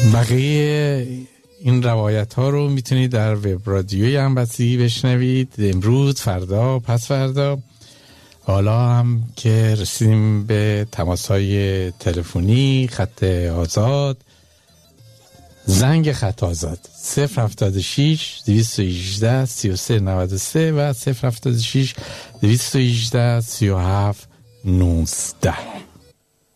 بقیه این روایت ها رو میتونید در وب رادیوی همبستگی بشنوید، امروز، فردا، پس فردا. حالا هم که رسیدیم به تماس های تلفنی، خط آزاد، زنگ خط آزاد 076 218 3393 و 076 218 37 19.